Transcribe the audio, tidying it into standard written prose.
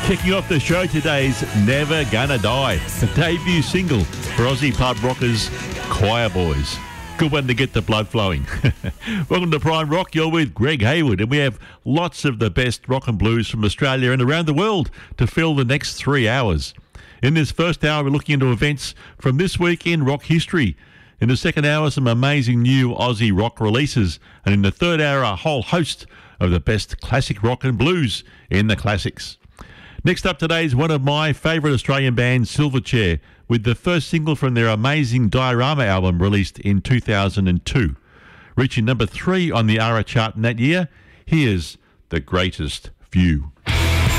Kicking off the show today's Never Gonna Die, the debut single for Aussie pub rockers Choir Boys. Good one to get the blood flowing. Welcome to Prime Rock. You're with Greg Hayward, and we have lots of the best rock and blues from Australia and around the world to fill the next 3 hours. In this first hour, we're looking into events from this week in rock history. In the second hour, some amazing new Aussie rock releases. And in the third hour, a whole host of the best classic rock and blues in the classics. Next up today is one of my favourite Australian bands, Silverchair, with the first single from their amazing Diorama album released in 2002. Reaching number 3 on the ARA chart in that year, here's The Greatest View.